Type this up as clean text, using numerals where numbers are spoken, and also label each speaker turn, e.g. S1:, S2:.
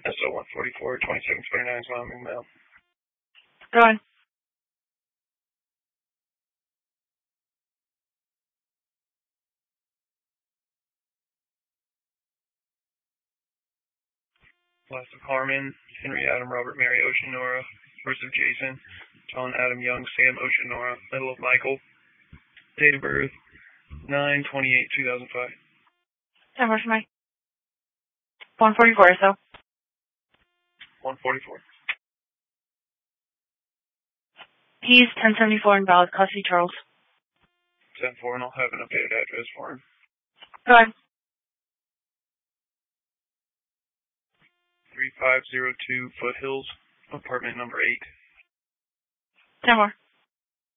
S1: SO 144, 2729 is Wyoming mail.
S2: Go on.
S1: Last of Harmon, Henry Adam Robert Mary Oceanora. First of Jason, John Adam Young Sam Oceanora. Middle of Michael. Date of birth, 9/28/2005.
S2: 10 more for Mike. 144 or so.
S1: 144.
S2: He's 1074 in valid custody, Charles.
S1: 10-4, and I'll have an updated address for him.
S2: Go ahead.
S1: 3502 Foothills, apartment number 8.
S2: 10 more.